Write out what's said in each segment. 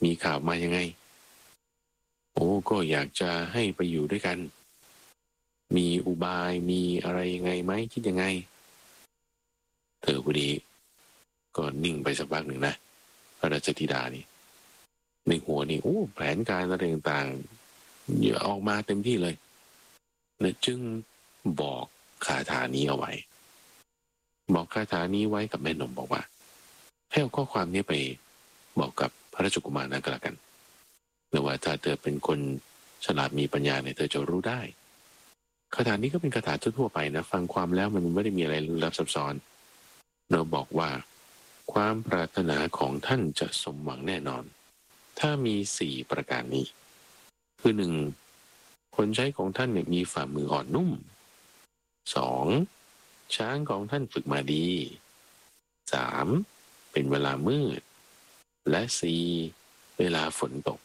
มีข่าวมายังไงโอ้ก็อยากจะให้ไปอยู่ด้วยกันมีอุบายมีอะไรยังไงไหมคิดยังไงเธอพอดีก็นิ่งไปสักพักหนึ่งนะพระราชธิดานี่ในหัวนี่โอ้แผนการอะไรต่างๆเยอะออกมาเต็มที่เลยและจึงบอกคาถานี้เอาไว้บอกคาถานี้ไว้กับแม่นมบอกว่าให้เอาข้อความนี้ไปบอกกับพระราชกุมารนั่นก็แล้วกันแต่ว่าถ้าเธอเป็นคนฉลาดมีปัญญาเนี่ยเธอจะรู้ได้คาถานี้ก็เป็นคาถาทั่วไปนะฟังความแล้วมันไม่ได้มีอะไรลึกลับซับซ้อนเราบอกว่าความปรารถนาของท่านจะสมหวังแน่นอนถ้ามี4ประการนี้คือ1คนใช้ของท่านเนี่ยมีฝ่ามืออ่อนนุ่ม2ช้างของท่านฝึกมาดี3เป็นเวลามืดและ4เวลาฝนตก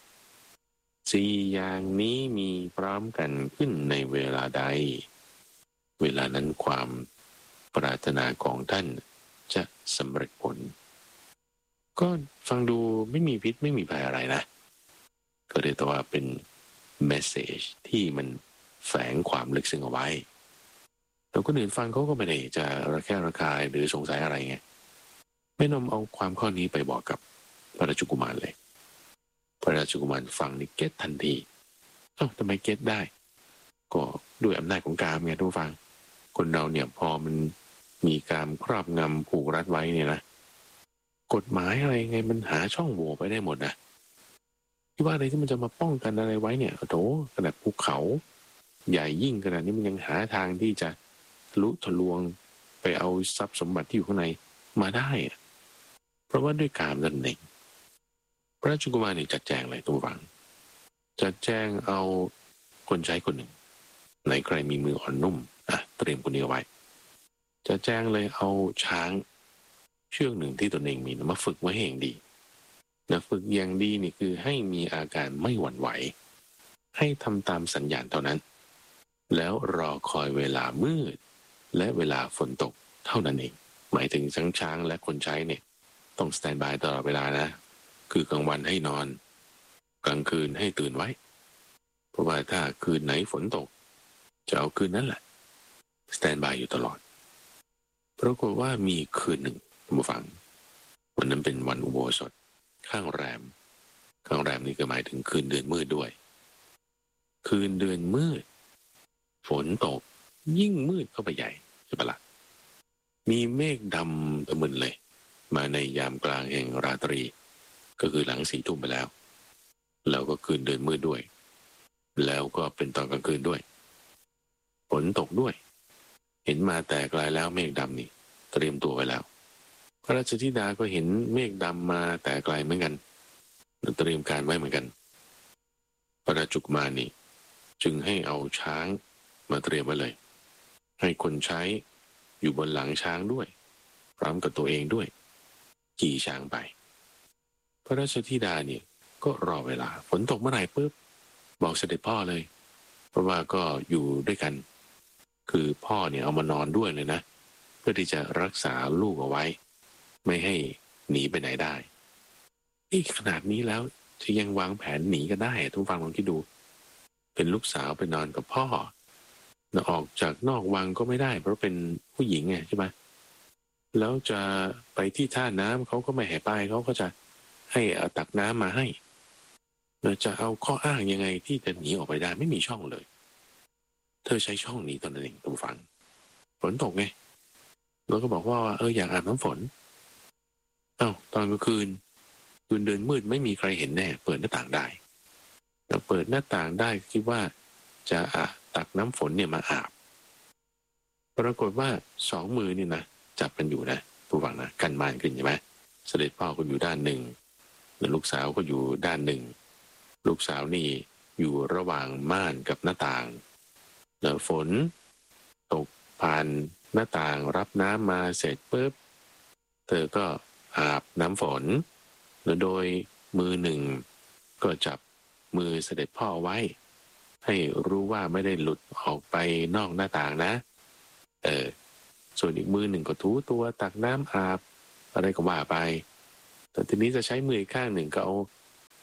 4อย่างนี้มีพร้อมกันขึ้นในเวลาใดเวลานั้นความปรารถนาของท่านจะสำเร็จผลก็ฟังดูไม่มีพิษไม่มีภัยอะไรนะก็เรียกว่าเป็นเมสเซจที่มันแฝงความลึกซึ้งเอาไว้แล้วคนอื่นฟังเขาก็ไม่ได้จะระแคะระคายหรือสงสัยอะไรไงแม่นมเอาความข้อนี้ไปบอกกับพระราชกุมารเลยพระราชกุมารฟังนี่เก็ตทันทีทำไมเก็ตได้ก็ด้วยอำนาจของกามไงทุกฟังคนเราเนี่ยพอมันมีกามครอบงำผูกรัดไว้เนี่ยนะกฎหมายอะไรไงมันหาช่องโหว่ไปได้หมดนะที่ว่าอะไรที่มันจะมาป้องกันอะไรไว้เนี่ยโถขนาดภูเขาใหญ่ยิ่งขนาดนี้มันยังหาทางที่จะทะลุทะลวงไปเอาทรัพย์สมบัติที่อยู่ข้างในมาได้เพราะว่าด้วยกามนั่นเองพระราชกุมารนี่จัดแจงเลยตัวฟังจัดแจงเอาคนใช้คนหนึ่งไหนใครมีมืออ่อนนุ่มเตรียมคนนี้เอาไว้จัดแจงเลยเอาช้างเชือกหนึ่งที่ตนเองมีมาฝึกไว้ให้อย่างดีนะฝึกอย่างดีนี่คือให้มีอาการไม่หวั่นไหวให้ทำตามสัญญาณเท่านั้นแล้วรอคอยเวลามืดและเวลาฝนตกเท่านั้นเองหมายถึงทั้งช้างและคนใช้เนี่ยต้องสแตนบายตลอดเวลานะคือกลางวันให้นอนกลางคืนให้ตื่นไว้เพราะว่าถ้าคืนไหนฝนตกจะเอาคืนนั้นแหละสแตนบายอยู่ตลอดปรากฏว่ามีคืนหนึ่งท่านผู้ฟังวันนั้นเป็นวันอุโบสถข้างแรมนี่ก็หมายถึงคืนเดือนมืดด้วยคืนเดือนมืดฝนตกยิ่งมืดเข้าไปใหญ่ใช่ปะละ่ะมีเมฆดำตะมึนเลยมาในยามกลางแห่งราตรีก็คือหลัง4 ทุ่มไปแล้วก็คืนเดือนมืดด้วยแล้วก็เป็นตอนกลางคืนด้วยฝนตกด้วยเห็นมาแต่ไกลแล้วเมฆดำนี่เตรียมตัวไว้แล้วพระราชธิดาก็เห็นเมฆดำมาแต่ไกลเหมือนกันเตรียมการไว้เหมือนกันพระราชกุมารนี่จึงให้เอาช้างมาเตรียมไว้เลยให้คนใช้อยู่บนหลังช้างด้วยพร้อมกับตัวเองด้วยขี่ช้างไปพระราชธิดานี่ก็รอเวลาฝนตกเมื่อไหร่ปุ๊บบอกเสด็จพ่อเลยเพราะว่าก็อยู่ด้วยกันคือพ่อเนี่ยเอามานอนด้วยเลยนะเพื่อที่จะรักษาลูกเอาไว้ไม่ให้หนีไปไหนได้ขนาดนี้แล้วจะยังวางแผนหนีกันได้ทุกฟังลองคิดดูเป็นลูกสาวไปนอนกับพ่อออกจากนอกวังก็ไม่ได้เพราะเป็นผู้หญิงไงใช่ไหมแล้วจะไปที่ท่าน้ำเขาก็ไม่ให้ไปเขาก็จะให้ตักน้ำมาให้จะเอาข้ออ้างยังไงที่จะหนีออกไปได้ไม่มีช่องเลยเธอใช้ช่องนี้ตอนนั้นเองทุกฟังฝนตกไงแล้วก็บอกว่าอยากอาบน้ำฝนตอนกลางคืนเดินมืดไม่มีใครเห็นแน่เปิดหน้าต่างได้แต่เปิดหน้าต่างได้คิดว่าจะตักน้ำฝนเนี่ยมาอาบปรากฏว่า2 มือนี่นะจับกันอยู่นะผู้ฟังนะกันม่านขึ้นใช่ไหมเสด็จพ่อก็อยู่ด้านหนึ่งแล้วลูกสาวก็อยู่ด้านหนึ่งลูกสาวนี่อยู่ระหว่างม่านกับหน้าต่างแล้วฝนตกผ่านหน้าต่างรับน้ำมาเสร็จปุ๊บเธอก็อาบน้ำฝนแล้วโดยมือหนึ่งก็จับมือเสด็จพ่อไว้ให้รู้ว่าไม่ได้หลุดออกไปนอกหน้าต่างนะส่วนอีกมือหนึ่งก็ถูตัวตักน้ำอาบอะไรก็ว่าไปแต่ทีนี้จะใช้มือข้างหนึ่งก็เอา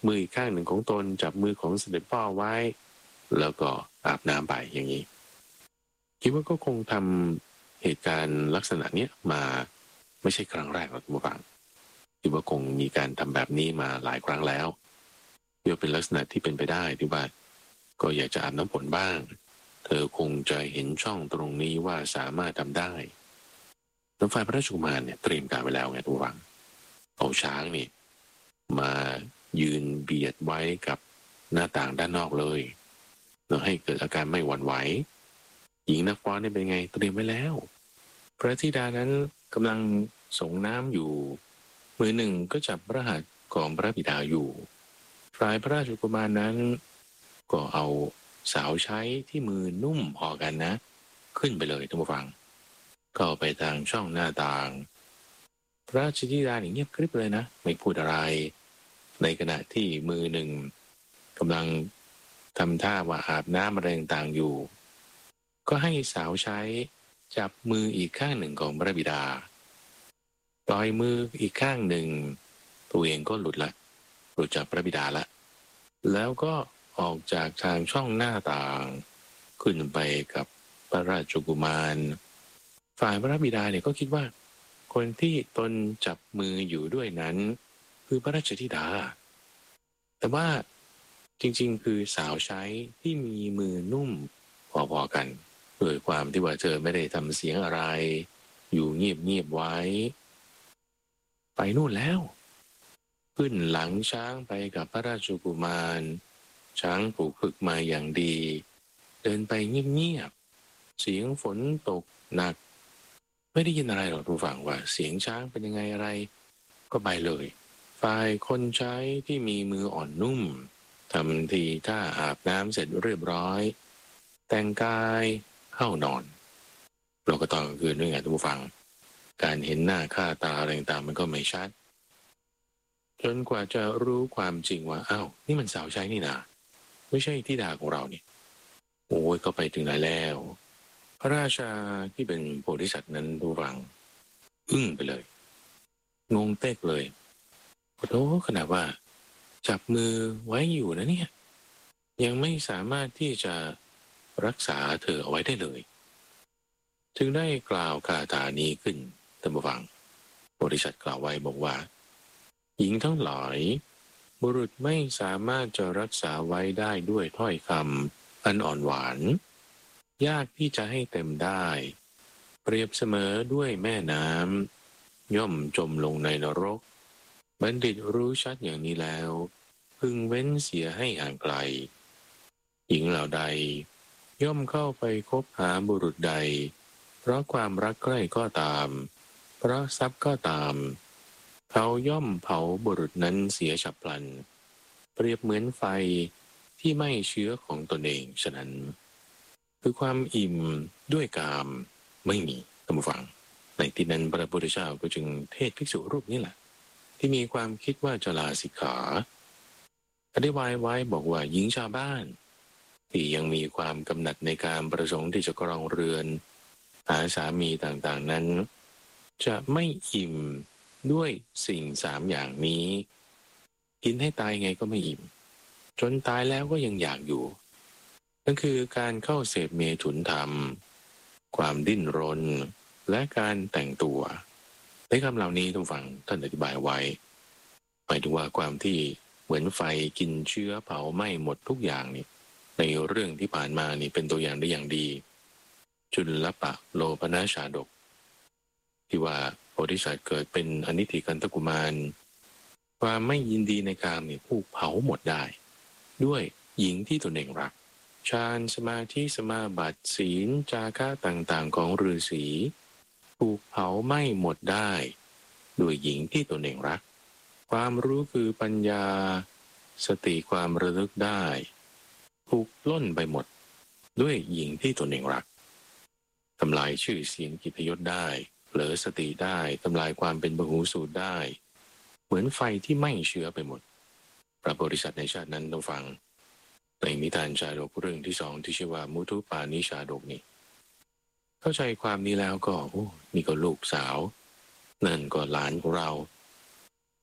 มืออีกข้างหนึ่งของตนจับมือของเสด็จพ่อไว้แล้วก็อาบน้ำไปอย่างนี้คิดว่าก็คงทำเหตุการณ์ลักษณะเนี้ยมาไม่ใช่ครั้งแรกหรอกทุกฝังคิดว่าคงมีการทำแบบนี้มาหลายครั้งแล้วเพื่อเป็นลักษณะที่เป็นไปได้ที่ว่าก็อยากจะอาบน้ำฝนบ้างเธอคงจะเห็นช่องตรงนี้ว่าสามารถทำได้แล้วฝ่ายพระราชกุมารเนี่ยเตรียมการไว้แล้วไงทุกฝังเอาช้างนี่มายืนเบียดไว้กับหน้าต่างด้านนอกเลยเราให้เกิดอาการไม่หวั่นไหวหญิงนักฟ้อนนี่เป็นไงเตรียมไว้แล้วพระธิดานั้นกำลังส่งน้ำอยู่มือหนึ่งก็จับพระหัตถ์ของพระบิดาอยู่ฝ่ายพระราชกุมารนั้นก็เอาสาวใช้ที่มือนุ่มพอกันนะขึ้นไปเลยท่านผู้ฟังก็ไปทางช่องหน้าต่างพระราชธิดาเงียบกริบเลยนะไม่พูดอะไรในขณะที่มือหนึ่งกำลังทำท่าว่าอาบน้ำอะไรต่างๆอยู่ก็ให้สาวใช้จับมืออีกข้างหนึ่งของพระบิดาปล่อยมืออีกข้างหนึ่งตัวเองก็หลุดจากพระบิดาละแล้วก็ออกจากทางช่องหน้าต่างขึ้นไปกับพระราชกุมารฝ่ายพระบิดาเนี่ยก็คิดว่าคนที่ตนจับมืออยู่ด้วยนั้นคือพระราชธิดาแต่ว่าจริงๆคือสาวใช้ที่มีมือนุ่มพอๆกันโดยความที่ว่าเธอไม่ได้ทำเสียงอะไรอยู่เงียบๆไว้ไปนู่นแล้วขึ้นหลังช้างไปกับพระราชกุมารช้างผูกฝึกมาอย่างดีเดินไปเงียบๆเสียงฝนตกหนักไม่ได้ยินอะไรหรอกทุกฝั่งว่าเสียงช้างเป็นยังไงอะไรก็ไปเลยฝ่ายคนใช้ที่มีมืออ่อนนุ่มทำทีท่าอาบน้ำเสร็จเรียบร้อยแต่งกายเข้านอนเราก็ตอนกลางคืนด้วยไงทุกผู้ฟังการเห็นหน้าค่าตาอะไรต่างๆมันก็ไม่ชัดจนกว่าจะรู้ความจริงว่าอ้าวนี่มันสาวใช้นี่นะไม่ใช่ธิดาของเรานี่โอ้ยก็ไปถึงไหนแล้วพระราชาที่เป็นโพธิสัตว์นั้นทุกฟังอึ้งไปเลยงงเต๊กเลยโอ้โหขนาดว่าจับมือไว้อยู่นะเนี่ยยังไม่สามารถที่จะรักษาเธอเอาไว้ได้เลยจึงได้กล่าวคาถานี้ขึ้นท่านผู้ฟังโพธิสัตว์กล่าวไว้บอกว่าหญิงทั้งหลายบุรุษไม่สามารถจะรักษาไว้ได้ด้วยถ้อยคำอันอ่อนหวานยากที่จะให้เต็มได้เปรียบเสมอด้วยแม่น้ำย่อมจมลงในนรกบัณฑิตรู้ชัดอย่างนี้แล้วพึงเว้นเสียให้ห่างไกลหญิงเหล่าใดย่อมเข้าไปคบหาบุรุษใดเพราะความรักใกล้ก็ตามเพราะทรัพย์ก็ตามเขาย่อมเผาบุรุษนั้นเสียฉับพลันเปรียบเหมือนไฟที่ไหม้เชื้อของตนเองฉะนั้นคือความอิ่มด้วยกามไม่มีท่านผู้ฟังในที่นั้นพระพุทธเจ้าก็จึงเทศภิกษุรูปนี้แหละที่มีความคิดว่าจะลาสิกขาอธิบายไว้บอกว่าหญิงชาวบ้านที่ยังมีความกำหนัดในการประสงค์ที่จะครองเรือนหาสามีต่างๆนั้นจะไม่อิ่มด้วยสิ่ง3อย่างนี้กินให้ตายไงก็ไม่อิ่มจนตายแล้วก็ยังอยากอยู่นั่นคือการเข้าเสพเมถุนธรรมความดิ้นรนและการแต่งตัวในคำเหล่านี้ทุกฝั่งท่านอธิบายไว้หมายถึงว่าความที่เหมือนไฟกินเชื้อเผาไหม้หมดทุกอย่างนี่ในเรื่องที่ผ่านมานี่เป็นตัวอย่างได้อย่างดีจุลปะโลภนาชาดกที่ว่าโพธิสัตว์เกิดเป็นอนิธิกันตกุมารความไม่ยินดีในกามนี่ถูกเผาหมดได้ด้วยหญิงที่ตนเองรักฌานสมาธิสมาบัติศีลจาคะต่างๆของฤาษีถูกเผาไหม้หมดได้ด้วยหญิงที่ตนเองรักความรู้คือปัญญาสติความระลึกได้ถูกปล้นไปหมดด้วยหญิงที่ตนเองรักทำลายชื่อเสียงกิตยศได้เผลอสติได้ทำลายความเป็นพหูสูตรได้เหมือนไฟที่ไหม้เชื้อไปหมดพระโพธิสัตว์ในชาตินั้นต้องฟังในนิทานชาดกเรื่องที่2ที่ชื่อว่ามุทุปานิชาดกนี่เข้าใจความนี้แล้วก็นี่ก็ลูกสาวนั่นก็หลานของเรา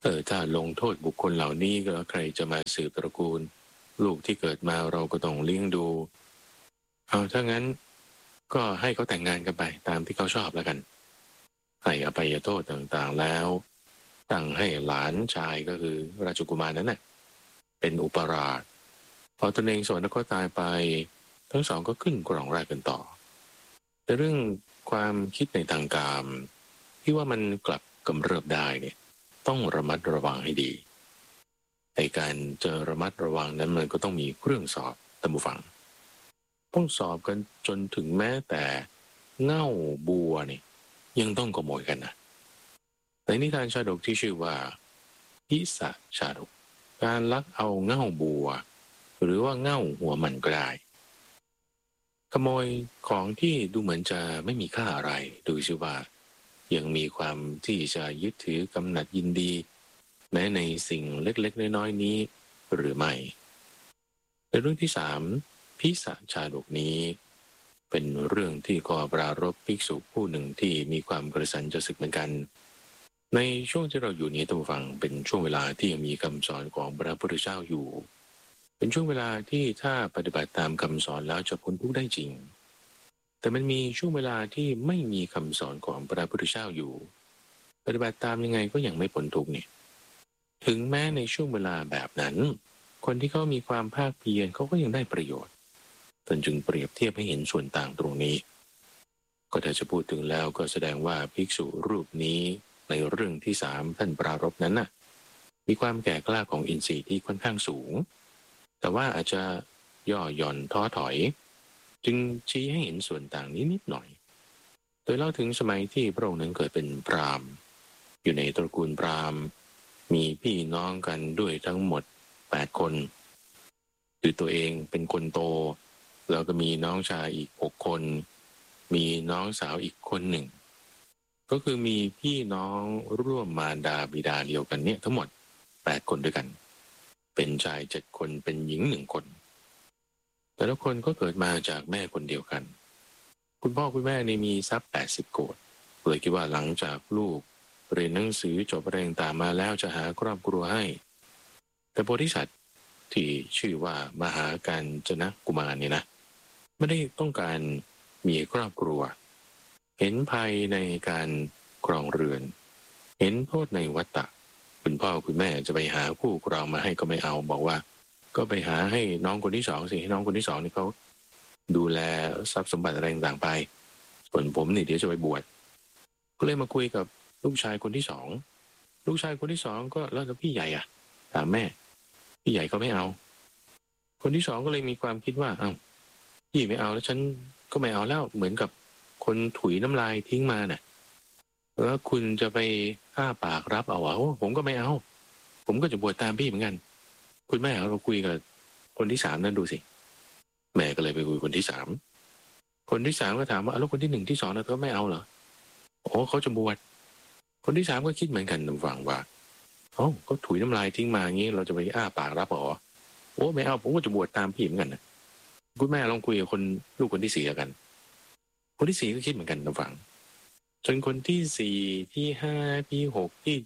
ถ้าลงโทษบุคคลเหล่านี้ก็ใครจะมาสืบตระกูลลูกที่เกิดมาเราก็ต้องเลี้ยงดูเอาถ้างั้นก็ให้เขาแต่งงานกันไปตามที่เขาชอบแล้วกันให้อภัยโทษต่างๆแล้วตั้งให้หลานชายก็คือราชกุมารนั้นน่ะเป็นอุปราชพอตนเองสวรรคตตายไปทั้งสองก็ขึ้นครองราชย์กันต่อแต่เรื่องความคิดในทางกามที่ว่ามันกลับกำเริบได้เนี่ยต้องระมัดระวังให้ดีในการจะระมัดระวังนั้นมันก็ต้องมีเครื่องสอบท่านผู้ฟังต้องสอบกันจนถึงแม้แต่เง่าบัวนี่ยังต้องขโมยกันนะในนิทานชาดกที่ชื่อว่าพิสะชาดกการลักเอาเง่าบัวหรือว่าเง่าหัวมันก็ได้ขโมยของที่ดูเหมือนจะไม่มีค่าอะไรดูซิว่ายังมีความที่จะยึดถือกำหนัดยินดีแม้ในสิ่งเล็กๆน้อยๆนี้หรือไม่ในเรื่องที่สามพิสะชาดกนี้เป็นเรื่องที่ก่อปรารภภิกษุผู้หนึ่งที่มีความกระสันจะศึกเหมือนกันในช่วงที่เราอยู่นี้ท่านผู้ฟังเป็นช่วงเวลาที่ยังมีคำสอนของพระพุทธเจ้าอยู่เป็นช่วงเวลาที่ถ้าปฏิบัติตามคำสอนแล้วจะพ้นทุกข์ได้จริงแต่มันมีช่วงเวลาที่ไม่มีคำสอนของพระพุทธเจ้าอยู่ปฏิบัติตามยังไงก็ยังไม่พ้นทุกข์นี่ถึงแม้ในช่วงเวลาแบบนั้นคนที่เขามีความภาคเพียรเขาก็ยังได้ประโยชน์ท่านจึงเปรียบเทียบให้เห็นส่วนต่างตรงนี้ก็ถ้าจะพูดถึงแล้วก็แสดงว่าภิกษุรูปนี้ในเรื่องที่สามท่านปรารภนั้นน่ะมีความแก่กล้าของอินทรีย์ที่ค่อนข้างสูงแต่ว่าอาจจะย่อหย่อนท้อถอยจึงชี้ให้เห็นส่วนต่างนี้นิดหน่อยโดยเล่าถึงสมัยที่พระองค์นั้นเกิดเป็นพราหมณ์อยู่ในตระกูลพราหมณ์มีพี่น้องกันด้วยทั้งหมด8คนคือตัวเองเป็นคนโตแล้วก็มีน้องชายอีก6คนมีน้องสาวอีกคนหนึ่งก็คือมีพี่น้องร่วมมารดาบิดาเดียวกันเนี่ยทั้งหมด8คนด้วยกันเป็นชาย7คนเป็นหญิง1คนแต่ละคนก็เกิดมาจากแม่คนเดียวกันคุณพ่อคุณแม่นี่มีทรัพย์80 โกฏเลยคิดว่าหลังจากลูกเรียนหนังสือจบอะไรต่างมาแล้วจะหาครอบครัวให้แต่โพธิสัตว์ที่ชื่อว่ามหาการจนะกุมารเนี่ยนะไม่ได้ต้องการมีครอบครัวเห็นภัยในการครองเรือนเห็นโทษในวัฏฏะคุณพ่อคุณแม่จะไปหาคู่ครองมาให้ก็ไม่เอาบอกว่าก็ไปหาให้น้องคนที่สองสิให้น้องคนที่สองนี่เขาดูแลทรัพย์สมบัติอะไรต่างๆไปส่วนผมนี่เดี๋ยวจะไปบวชก็เลยมาคุยกับลูกชายคนที่สองลูกชายคนที่สองก็แล้วพี่ใหญ่อะถามแม่พี่ใหญ่ก็ไม่เอาคนที่สองก็เลยมีความคิดว่าอ้าวพี่ไม่เอาแล้วฉันก็ไม่เอาแล้วเหมือนกับคนถุยน้ำลายทิ้งมาน่ะแล้วคุณจะไปอ้าปากรับเอาผมก็ไม่เอาผมก็จะบวชตามพี่เหมือนกันคุณแม่เราคุยกับคนที่สามนั่นดูสิแม่ก็เลยไปคุยคนที่สามคนที่สามก็ถามว่าแล้วคนที่1ที่2นะเขาไม่เอาเหรอเขาจะบวชคนที่สามก็คิดเหมือนกันฟังว่าก็ถุยน้ำลายทิ้งมาอย่างนี้เราจะไปอ้าปากรับไม่เอาผมก็จะบวชตามพี่เหมือนกันนะคุณแม่ลองคุยกับลูกคนที่4กันคนที่4ก็คิดเหมือนกันฟังจนคนที่4ที่5ที่6ที่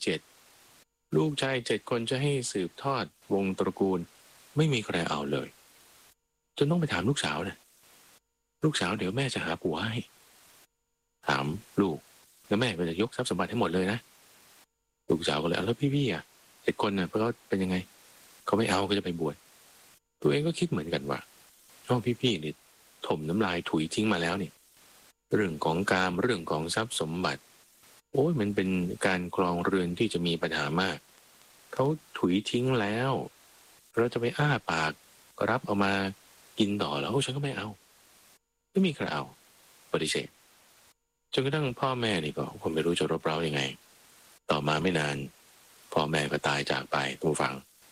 7ลูกชาย7คนจะให้สืบทอดวงตระกูลไม่มีใครเอาเลยจนต้องไปถามลูกสาวนะลูกสาวเดี๋ยวแม่จะหาผัวให้ถามลูกแล้วแม่ก็จะยกทรัพย์สมบัติให้หมดเลยนะลูกสาวก็เลยแล้วพี่อ่ะ7คนน่ะเพราะเขาเป็นยังไงเขาไม่เอาก็จะไปบวชตัวเองก็คิดเหมือนกันว่าพี่นี่ถมน้ำลายถุยทิ้งมาแล้วนี่เรื่องของกามเรื่องของทรัพย์สมบัติมันเป็นการครองเรือนที่จะมีปัญหามากเขาถุยทิ้งแล้วเราจะไปอ้าปากรับเอามากินต่อแล้วฉันก็ไม่เอาไม่มีใครเอาปฏิเสธจนกระทั่งพ่อแม่นี่ก็ผมไม่รู้จะรบเร้ายังไงต่อมาไม่นานพ่อแม่ก็ตายจากไปทุกฝัง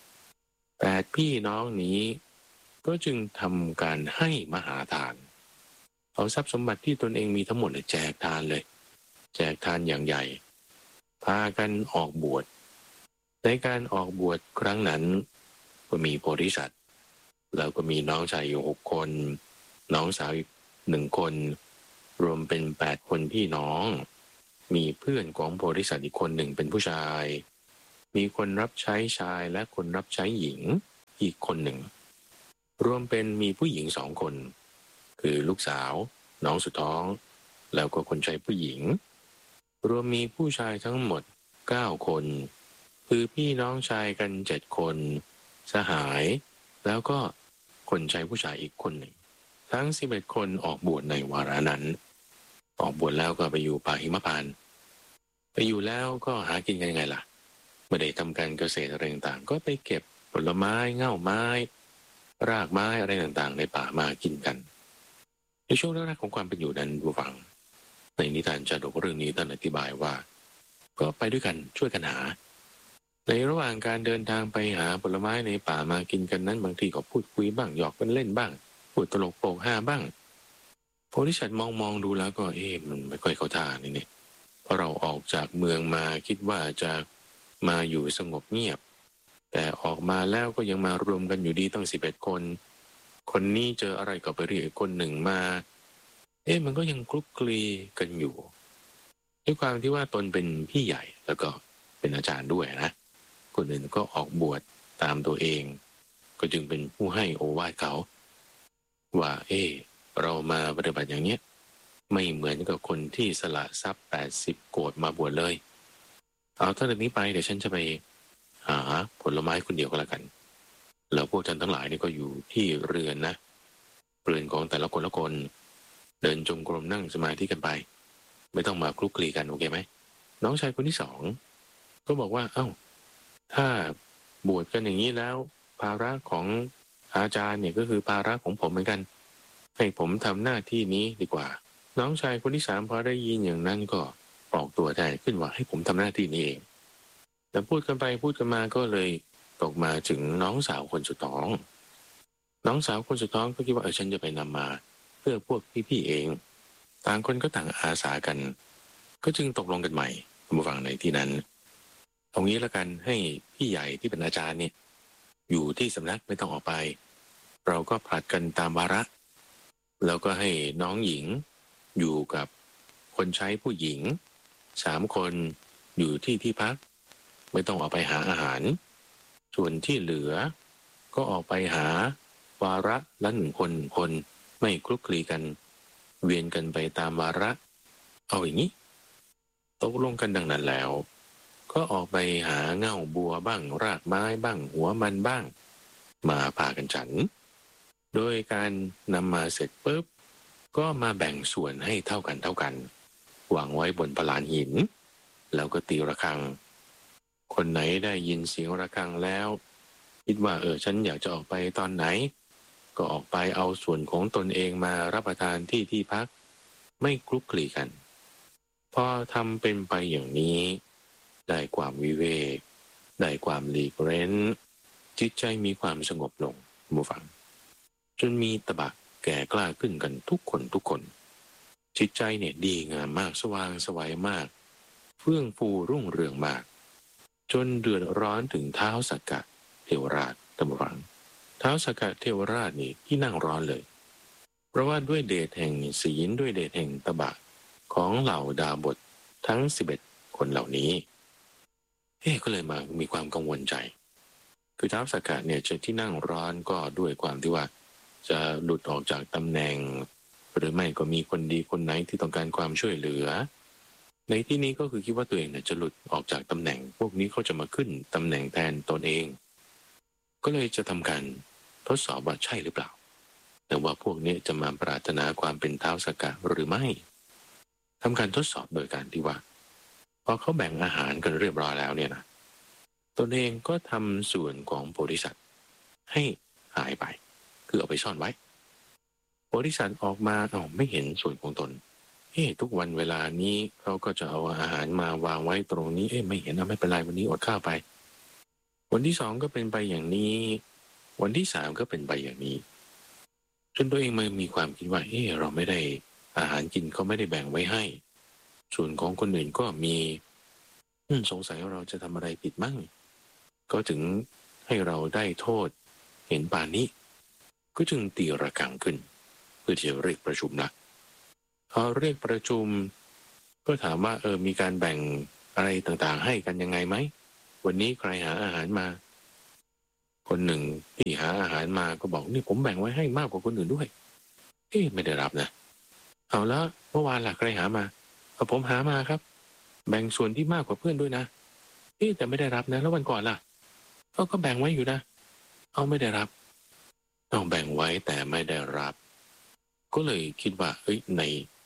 8พี่น้องนี้ก็จึงทำการให้มหาทานเอาทรัพย์สมบัติที่ตนเองมีทั้งหมดแจกทานเลยแจกทานอย่างใหญ่พากันออกบวชในการออกบวชครั้งนั้นก็มีโพธิสัตว์แล้วก็มีน้องชายอยู่6คนน้องสาวอีก1คนรวมเป็น8คนพี่น้องมีเพื่อนของโพธิสัตว์อีกคนหนึ่งเป็นผู้ชายมีคนรับใช้ชายและคนรับใช้หญิงอีกคนหนึ่งรวมเป็นมีผู้หญิง2 คนคือลูกสาวน้องสุดท้องแล้วก็คนใช้ผู้หญิงรวมมีผู้ชายทั้งหมด9 คนคือพี่น้องชายกัน7 คนสหายแล้วก็คนใช้ผู้ชายอีกคนหนึ่งทั้ง11 คนออกบวชในวาระนั้นออกบวชแล้วก็ไปอยู่ป่าหิมพานต์ไปอยู่แล้วก็หากินกันยังไงล่ะไม่ได้ทำการเกษตรอะไรต่างๆก็ไปเก็บผลไม้เง่าไม้รากไม้อะไรต่างๆในป่ามากินกันในช่วงแรกๆของความเป็นอยู่นั้นผู้ฟังในนิทานชาดกเรื่องนี้ท่านอธิบายว่าก็ไปด้วยกันช่วยกันหาในระหว่างการเดินทางไปหาผลไม้ในป่ามากินกันนั้นบางทีก็พูดคุยบ้างหยอกกันเล่นบ้างพูดตลกโปกฮาบ้างโพธิสัตว์มองดูแล้วก็มันไม่ค่อยเข้าท่านี่เพราะเราออกจากเมืองมาคิดว่าจะมาอยู่สงบเงียบแต่ออกมาแล้วก็ยังมารวมกันอยู่ดีตั้ง11 คนคนนี้เจออะไรก็ไปเรียกคนหนึ่งมามันก็ยังคลุกคลีกันอยู่ด้วยความที่ว่าตนเป็นพี่ใหญ่แล้วก็เป็นอาจารย์ด้วยนะคนอื่นก็ออกบวชตามตัวเองก็จึงเป็นผู้ให้โอวาทเขาว่าเรามาปฏิบัติอย่างเนี้ยไม่เหมือนกับคนที่สละทรัพย์80 โกฏมาบวชเลยเอาตั้งแต่นี้ไปเดี๋ยวฉันจะไปหาผลไม้คนเดียวก็แล้วกันแล้วพวกท่านทั้งหลายนี่ก็อยู่ที่เรือนนะเรือนของแต่ละคนละคนเดินจงกรมนั่งสมาธิกันไปไม่ต้องมาคลุกคลีกันโอเคไหมน้องชายคนที่2ก็บอกว่าถ้าบวชกันอย่างนี้แล้วภาระของอาจารย์เนี่ยก็คือภาระของผมเหมือนกันให้ผมทำหน้าที่นี้ดีกว่าน้องชายคนที่3พอได้ยินอย่างนั้นก็ออกตัวได้ขึ้นว่าให้ผมทำหน้าที่นี้เองแต่พูดกันไปพูดกันมาก็เลยตกมาถึงน้องสาวคนสุดท้องน้องสาวคนสุดท้องก็คิดว่าฉันจะไปนำมาเพื่อพวกพี่ๆเองต่างคนก็ต่างอาสากันก็จึงตกลงกันใหม่มาฟังในที่นั้นตรงนี้แล้วกันให้พี่ใหญ่ที่เป็นอาจารย์เนี่ยอยู่ที่สำนักไม่ต้องออกไปเราก็ผลัดกันตามวาระแล้วก็ให้น้องหญิงอยู่กับคนใช้ผู้หญิง3 คนอยู่ที่พักไม่ต้องออกไปหาอาหารส่วนที่เหลือก็ออกไปหาวาระละ1 คนไม่คลุกคลีกันเวียนกันไปตามวาระเอาอย่างนี้ตกลงกันดังนั้นแล้วก็ออกไปหาเง่าบัวบ้างรากไม้บ้างหัวมันบ้างมาพากันฉันโดยการนำมาเสร็จปุ๊บก็มาแบ่งส่วนให้เท่ากันวางไว้บนพลานหินแล้วก็ตีระฆังคนไหนได้ยินเสียงระฆังแล้วคิดว่าฉันอยากจะออกไปตอนไหนก็ออกไปเอาส่วนของตนเองมารับประทานที่พักไม่คลุกคลีกันพอทำเป็นไปอย่างนี้ได้ความวิเวกได้ความหลีกเร้นจิตใจมีความสงบลงมูฟังจนมีตบะแก่กล้าขึ้นกันทุกคนจิตใจเนี่ยดีงามมากสว่างไสวมากเฟื่องฟูรุ่งเรืองมากจนเดือดร้อนถึงท้าวสักกะเทวราชตำรังท้าวสักกะเทวราชนี่ที่นั่งร้อนเลยเพราะว่าด้วยเดชแห่งศีลด้วยเดชแห่งตบะของเหล่าดาบททั้ง11 คนเหล่านี้ก็เลยมามีความกังวลใจคือท้าวสักกะเนี่ยจะที่นั่งร้อนก็ด้วยความที่ว่าจะหลุดออกจากตำแหน่งหรือไม่ก็มีคนดีคนไหนที่ต้องการความช่วยเหลือในที่นี้ก็คือคิดว่าตัวเองเนี่ยจะหลุดออกจากตำแหน่งพวกนี้เขาจะมาขึ้นตำแหน่งแทนตนเองก็เลยจะทำการทดสอบว่าใช่หรือเปล่าแต่ว่าพวกนี้จะมาปรารถนาความเป็นท้าวสักกะหรือไม่ทำการทดสอบโดยการที่ว่าพอเขาแบ่งอาหารกันเรียบร้อยแล้วเนี่ยนะตนเองก็ทำส่วนของโพธิสัตว์ให้หายไปคือเอาไปซ่อนไว้โพธิสัตว์ออกมาไม่เห็นส่วนของตนทุกวันเวลานี้เขาก็จะเอาอาหารมาวางไว้ตรงนี้ไม่เห็นไม่เป็นไรวันนี้อดข้าวไปวันที่2ก็เป็นไปอย่างนี้วันที่3ก็เป็นไปอย่างนี้จนตัวเองมันมีความคิดว่าเราไม่ได้อาหารกินเขาไม่ได้แบ่งไว้ให้ส่วนของคนอื่นก็มีสงสัยเราจะทำอะไรผิดมั่งก็ถึงให้เราได้โทษเห็นป่านนี้ก็จึงตีระฆังขึ้นเพื่อที่จะเรียกประชุมละพอเรียกประชุมก็ถามว่ามีการแบ่งอะไรต่างๆให้กันยังไงไหมวันนี้ใครหาอาหารมาคนหนึ่งที่หาอาหารมาก็บอกนี่ผมแบ่งไว้ให้มากกว่าคนอื่นด้วยไม่ได้รับนะเอาแล้วเมื่อวานล่ะใครหามาผมหามาครับแบ่งส่วนที่มากกว่าเพื่อนด้วยนะแต่ไม่ได้รับนะแล้ววันก่อนล่ะก็แบ่งไว้อยู่นะเอาไม่ได้รับต้องแบ่งไว้แต่ไม่ได้รับก็เลยคิดว่าใน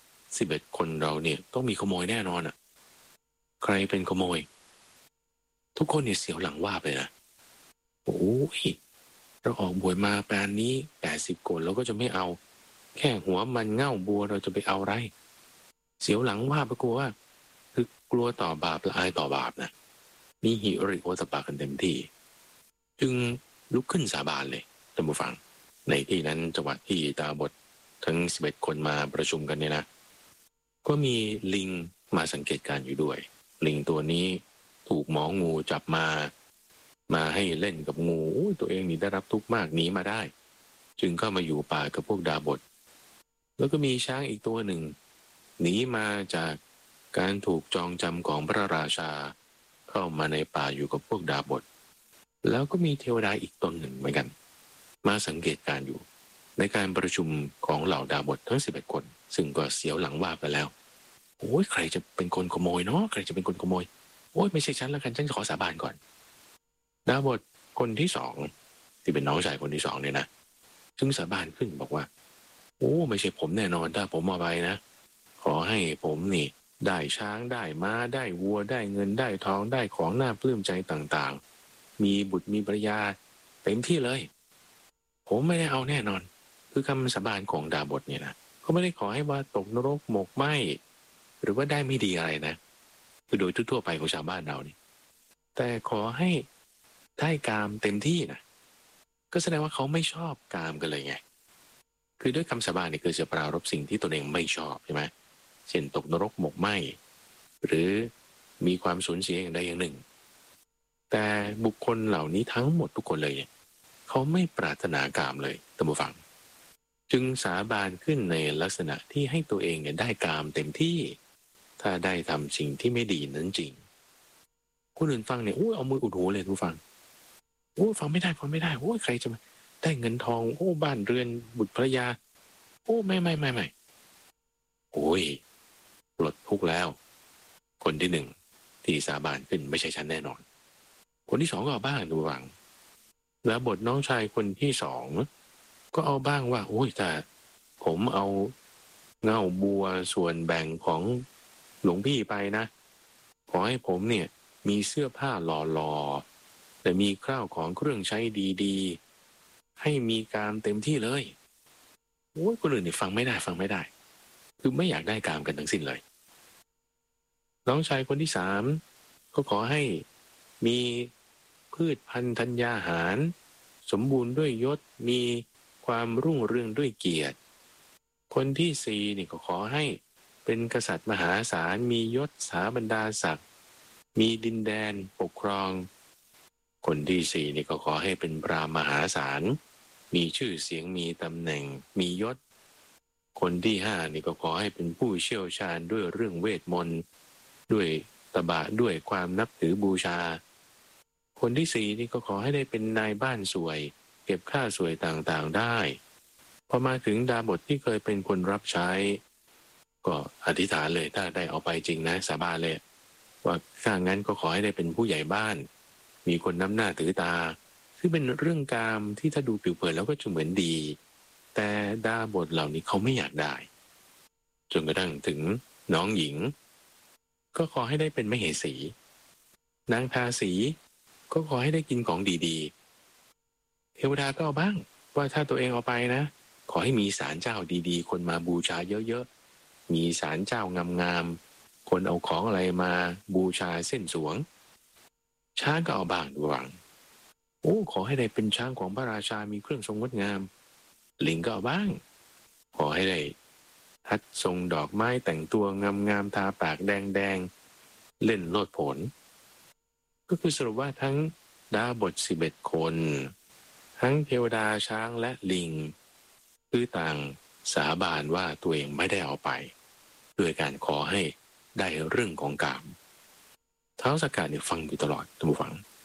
11 คนเราเนี่ยต้องมีขโมยแน่นอนอ่ะใครเป็นขโมยทุกคนเนี่ยเสียวหลังว่าไปนะโอ้ยเราออกบวชมาแปลนนี้80 คนเราก็จะไม่เอาแค่หัวมันเง่าบัวเราจะไปเอาไรเสียวหลังว่าไปกลัวว่าคือกลัวต่อบาปละอายต่อบาปนะมีหิริโอตปะกันเต็มที่จึงลุกขึ้นสาบานเลยท่านผู้ฟังในที่นั้นจังหวะที่ดาบททั้ง11 คนมาประชุมกันเนี่ยนะก็มีลิงมาสังเกตการอยู่ด้วยลิงตัวนี้ถูกหมองูจับมาให้เล่นกับงูตัวเองนี่ได้รับทุกข์มากหนีมาได้จึงเข้ามาอยู่ป่ากับพวกดาบทแล้วก็มีช้างอีกตัวหนึ่งหนีมาจากการถูกจองจำของพระราชาเข้ามาในป่าอยู่กับพวกดาบทแล้วก็มีเทวดาอีกตนหนึ่งเหมือนกันมาสังเกตการอยู่ในการประชุมของเหล่าดาบททั้ง11 คนซึ่งก็เสียวหลังว่าไปแล้วใครจะเป็นคนขโมยเนาะใครจะเป็นคนขโมยไม่ใช่ฉันแล้วกันฉันขอสาบานก่อนดาบทคนที่2ที่เป็นน้องชายคนที่2เนี่ยนะซึ่งสาบานขึ้นบอกว่าไม่ใช่ผมแน่นอนถ้าผมเอาไปนะขอให้ผมนี่ได้ช้างได้ม้าได้วัวได้เงินได้ทองได้ของน่าปลื้มใจต่างๆมีบุตรมีภรรยาเต็มที่เลยผมไม่ได้เอาแน่นอนคือคำสาบานของดาบทเนี่ยนะเขาไม่ได้ขอให้ว่าตกนรกหมกไหมหรือว่าได้ไม่ดีอะไรนะคือโดยทั่วๆไปของชาวบ้านเรานี่แต่ขอให้ได้กามเต็มที่นะก็แสดงว่าเขาไม่ชอบกามกันเลยไงคือด้วยคำสาบานเนี่ยคือจะปรารภสิ่งที่ตนเองไม่ชอบใช่ไหมเช่นตกนรกหมกไหมหรือมีความสูญเสียอย่างใดอย่างหนึ่งแต่บุคคลเหล่านี้ทั้งหมดทุกคนเลยเนี่ยเขาไม่ปรารถนากามเลยท่านผู้ฟังจึงสาบานขึ้นในลักษณะที่ให้ตัวเองเนี่ยได้กามเต็มที่ถ้าได้ทำสิ่งที่ไม่ดีนั้นจริงคนอื่นฟังเนี่ยเอามืออุดหูเลยทุกฟังฟังไม่ได้ใครจะมาได้เงินทองบ้านเรือนบุตรภรรยาไม่ปลดทุกข์แล้วคนที่1ที่สาบานขึ้นไม่ใช่ฉันแน่นอนคนที่2ก็เอาบ้างดูฟังแล้วบทน้องชายคนที่2ก็เอาบ้างว่าแต่ผมเอาเง่าบัวส่วนแบ่งของหลวงพี่ไปนะขอให้ผมเนี่ยมีเสื้อผ้าหล่อๆแต่มีข้าวของเครื่องใช้ดีๆให้มีการเต็มที่เลยคนอื่นเนี่ยฟังไม่ได้คือไม่อยากได้กามกันทั้งสิ้นเลยน้องชายคนที่3ก็ขอให้มีพืชพันธุ์ธัญญาหารสมบูรณ์ด้วยยศมีความรุ่งเรืองด้วยเกียรติคนที่4นี่ก็ขอให้เป็นกษัตริย์มหาศาลมียศสาบรรดาศักดิ์มีดินแดนปกครองคนที่4นี่ก็ขอให้เป็นพราหมณ์มหาศาลมีชื่อเสียงมีตำแหน่งมียศคนที่5นี่ก็ขอให้เป็นผู้เชี่ยวชาญด้วยเรื่องเวทมนต์ด้วยตบะด้วยความนับถือบูชาคนที่4นี่ก็ขอให้ได้เป็นนายบ้านสวยเก็บค่าสวยต่างๆได้พอมาถึงดาบทที่เคยเป็นคนรับใช้ก็อธิษฐานเลยถ้าได้เอาไปจริงนะสาบานเลยว่าถ้างั้นก็ขอให้ได้เป็นผู้ใหญ่บ้านมีคนนับหน้าถือตาซึ่งเป็นเรื่องกามที่ถ้าดูผิวเผินแล้วก็จะเหมือนดีแต่ดาบทเหล่านี้เขาไม่อยากได้จนกระทั่งถึงน้องหญิงก็ขอให้ได้เป็นมเหสีนางทาสีก็ขอให้ได้กินของดีๆเทวดาก็เอาบ้างว่าถ้าตัวเองเอาไปนะขอให้มีศาลเจ้าดีๆคนมาบูชาเยอะๆมีศาลเจ้างามๆคนเอาของอะไรมาบูชาเส้นสวงช้างก็เอาบ้างดูหวังขอให้ได้เป็นช้างของพระราชามีเครื่องทรงงดงามลิงก็เอาบ้างขอให้ได้ทัดทรงดอกไม้แต่งตัวงามๆทาปากแดงๆเล่นโลดโผนก็คือสรุปว่าทั้งดาบท11 คนทั้งเทวดาช้างและลิงคือต่างสาบานว่าตัวเองไม่ได้เอาไปด้วยการขอให้ได้เรื่องของกามท้าวสักกะเนี่ยฟังอยู่ตลอดท่านผู้ฟัง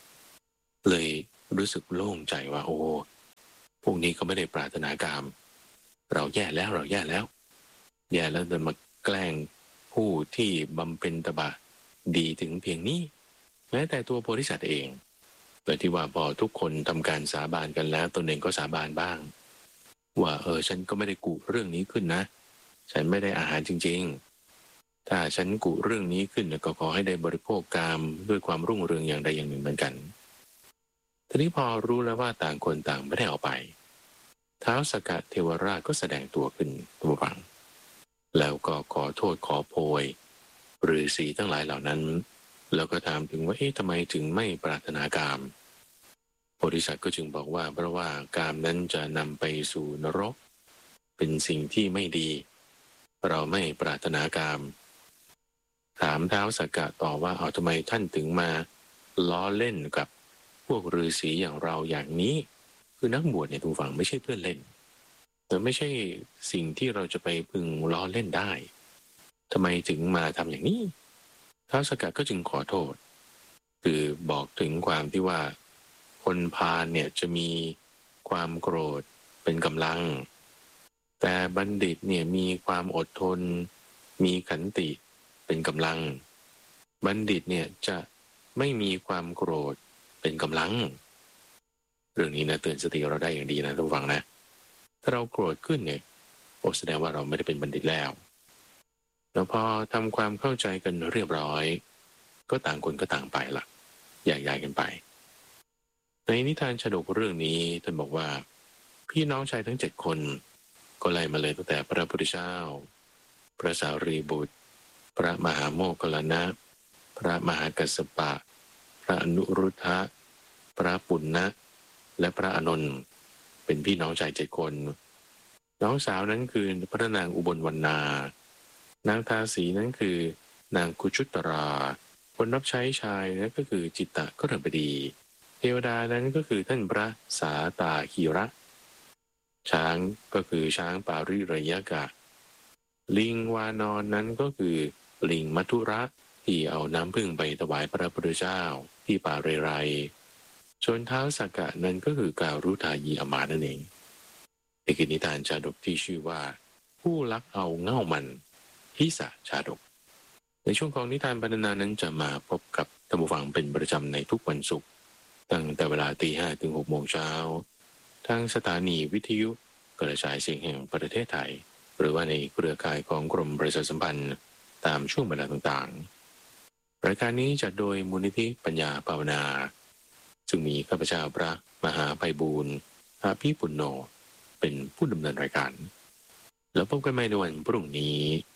เลยรู้สึกโล่งใจว่าโอ้พวกนี้ก็ไม่ได้ปรารถนากามเราแย่แล้วเราแย่แล้วแย่แล้วจะมาแกล้งผู้ที่บำเพ็ญตบะดีถึงเพียงนี้แม้แต่ตัวโพธิสัตว์เองโดยที่ว่าพอทุกคนทำการสาบานกันแล้วตนเองก็สาบานบ้างว่าฉันก็ไม่ได้กุเรื่องนี้ขึ้นนะฉันไม่ได้อาหารจริงๆถ้าฉันกุเรื่องนี้ขึ้นก็ขอให้ได้บริโภคกามด้วยความรุ่งเรืองอย่างใดอย่างหนึ่งเหมือนกันทีนี้พอรู้แล้วว่าต่างคนต่างไม่ได้เอาไปท้าวสักกะเทวราชก็แสดงตัวขึ้นตัวฟังแล้วก็ขอโทษขอโพยฤาษีทั้งหลายเหล่านั้นแล้วก็ถามถึงว่าทำไมถึงไม่ปรารถนากามโพธิสัตว์ก็จึงบอกว่าเพราะว่ากามนั้นจะนำไปสู่นรกเป็นสิ่งที่ไม่ดีเราไม่ปรารถนากามถามท้าวสักกะต่อว่าเอาทำไมท่านถึงมาล้อเล่นกับพวกฤาษีอย่างเราอย่างนี้คือนักบวชเนี่ยทุกฝั่งไม่ใช่เพื่อนเล่นแต่ไม่ใช่สิ่งที่เราจะไปพึงล้อเล่นได้ทำไมถึงมาทำอย่างนี้ท้าวสักกะก็จึงขอโทษคือบอกถึงความที่ว่าคนพาลเนี่ยจะมีความโกรธเป็นกำลังแต่บัณฑิตเนี่ยมีความอดทนมีขันติเป็นกำลังบัณฑิตเนี่ยจะไม่มีความโกรธเป็นกำลังเรื่องนี้นะเตือนสติเราได้อย่างดีนะทุกฝังนะถ้าเราโกรธขึ้นเนี่ยแสดงว่าเราไม่ได้เป็นบัณฑิตแล้วแล้วพอทำความเข้าใจกันเรียบร้อยก็ต่างคนก็ต่างไปละแยกย้ายกันไปในนิทานชาดกเรื่องนี้ท่านบอกว่าพี่น้องชายทั้ง7 คนก็ไล่มาเลยตั้งแต่พระพุทธเจ้าพระสารีบุตรพระมหาโมคคัลลานะพระมหากัสสปะพระอนุรุทธะพระปุณณะและพระอานนท์เป็นพี่น้องชาย7 คนน้องสาวนั้นคือพระนางอุบลวรรณานางทาสีนั้นคือนางกุชุตราคนรับใช้ชายนั้นก็คือจิตตะก็เถิดบดีเทวดานั้นก็คือท่านพระสาตาคีระช้างก็คือช้างปาริระยะกะลิงวานอนนั้นก็คือลิงมัทุระที่เอาน้ำผึ้งไปถวายพระพุทธเจ้าที่ป่าเรไรส่วนท้าวสักกะนั้นก็คือการุทายีอมาตย์นั่นเองนี่คือนิทานชาดกที่ชื่อว่าผู้ลักเอาเง่ามันพิสะชาดกในช่วงของนิทานบรรณนานั้นจะมาพบกับท่านผู้ฟังเป็นประจำในทุกวันศุกร์ตั้งแต่เวลาตี 5 ถึง 6 โมงเช้าทางสถานีวิทยุกระจายเสียงแห่งประเทศไทยหรือว่าในเครือข่ายของกรมประชาสัมพันธ์ตามช่วงเวลาต่างๆรายการนี้จัดโดยมูลนิธิปัญญาภาวนาซึ่งมีข้าพเจ้าพระมหาไพบูลย์อาภิปุณโญเป็นผู้ดำเนินรายการแล้วพบกันใหม่ในวันพรุ่งนี้